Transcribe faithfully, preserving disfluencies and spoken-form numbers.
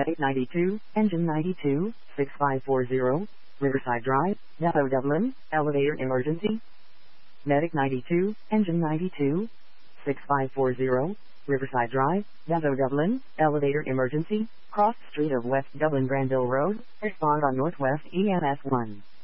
Medic ninety-two, Engine ninety-two, six five four zero, Riverside Drive, Depot Dublin, Elevator Emergency. Medic ninety-two, Engine ninety-two, six five four zero, Riverside Drive, Depot Dublin, Elevator Emergency, cross street of West Dublin Granville Road, respond on Northwest E M S one.